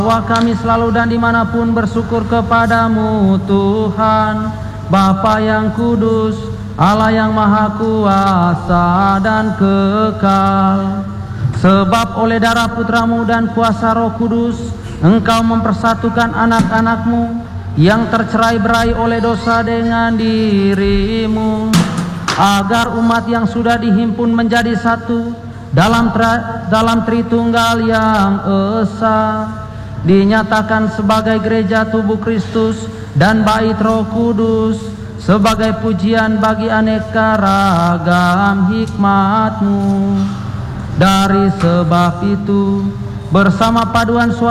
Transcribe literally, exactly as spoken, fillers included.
bahwa kami selalu dan dimanapun bersyukur kepadamu Tuhan, Bapa yang kudus, Allah yang maha kuasa dan kekal. Sebab oleh darah putramu dan kuasa Roh Kudus, Engkau mempersatukan anak-anakmu yang tercerai-berai oleh dosa dengan dirimu, agar umat yang sudah dihimpun menjadi satu dalam dalam Tritunggal yang esa dinyatakan sebagai gereja tubuh Kristus dan bait Roh Kudus, sebagai pujian bagi aneka ragam hikmat-Mu. Dari sebab itu, bersama paduan suara